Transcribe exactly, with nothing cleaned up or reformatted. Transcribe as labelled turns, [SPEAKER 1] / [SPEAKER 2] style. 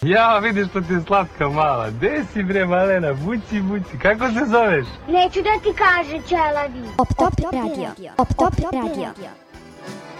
[SPEAKER 1] Ja, vidiš što ti je slatka mala. Gde si bre malena, buci, buci. Kako se zoveš?
[SPEAKER 2] Neću da ti kaže, ćelavi.
[SPEAKER 3] Op top radio. Op top radio.